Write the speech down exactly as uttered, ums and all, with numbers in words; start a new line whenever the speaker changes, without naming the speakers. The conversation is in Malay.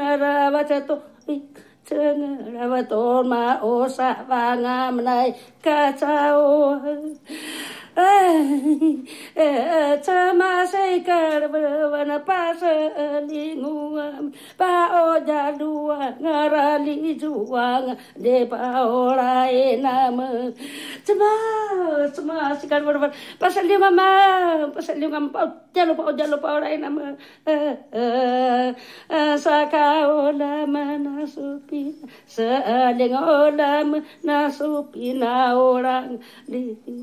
ngarawato ngarawato ma osa wanga menai kacau Sama sekar berwarna pasal lingungan Pao jadua ngarali juang De pao lai nama Sama Sama sekar berwarna pasal lingungan Pasal lingungan pao jalo pao jalo pao lai nama Sakao lama nasupi Seling lama nasupi na orang di